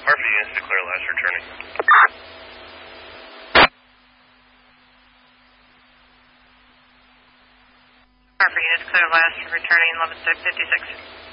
Murphy units to clear last returning. Murphy units clear last returning 1156.